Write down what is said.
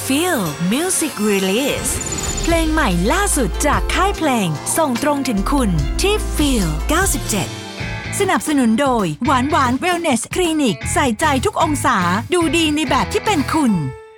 Feel Music Release เพลงใหม่ล่าสุดจากค่ายเพลงส่งตรงถึงคุณที่ Feel 97 สนับสนุนโดยหวานหวาน Wellness Clinic ใส่ใจทุกองศาดูดีในแบบที่เป็นคุณ